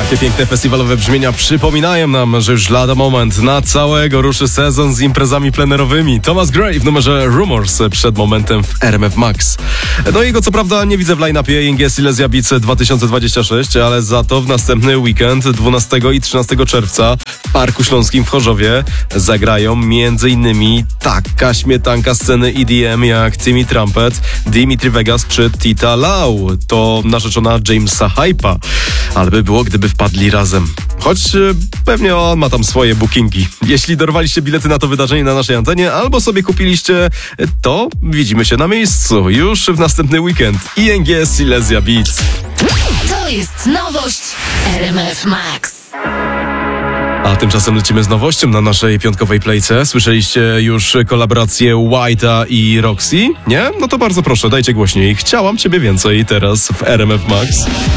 Takie piękne festiwalowe brzmienia przypominają nam, że już lada moment na całego ruszy sezon z imprezami plenerowymi. Thomas Gray w numerze Rumors przed momentem w RMF Max. No jego co prawda nie widzę w line-upie ING Silesia Beats 2026, ale za to w następny weekend 12 i 13 czerwca w Parku Śląskim w Chorzowie zagrają m.in. taka śmietanka sceny EDM jak Timmy Trumpet, Dimitri Vegas czy Tita Lau. To narzeczona Jamesa Hype'a. Ale by było, gdyby wpadli razem. Choć pewnie on ma tam swoje bookingi. Jeśli dorwaliście bilety na to wydarzenie na naszej antenie albo sobie kupiliście, to widzimy się na miejscu już w następny weekend. ING Silesia Beats. To jest nowość RMF Max. A tymczasem lecimy z nowością na naszej piątkowej playce. Słyszeliście już kolaborację White'a i Roxy? Nie? No to bardzo proszę, dajcie głośniej. Chciałam ciebie więcej teraz w RMF Max.